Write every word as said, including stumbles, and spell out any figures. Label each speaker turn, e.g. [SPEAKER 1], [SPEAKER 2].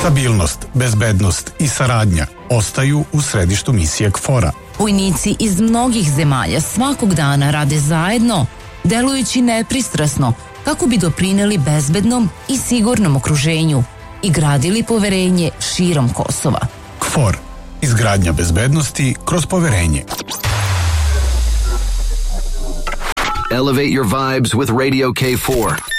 [SPEAKER 1] Stabilnost, bezbednost i saradnja ostaju u središtu misije KFOR-a.
[SPEAKER 2] Vojnici iz mnogih zemalja svakog dana rade zajedno, delujući nepristrasno kako bi doprineli bezbednom i sigurnom okruženju i gradili poverenje širom Kosova.
[SPEAKER 1] KFOR. Izgradnja bezbednosti kroz poverenje.
[SPEAKER 3] Elevate your vibes with Radio K four.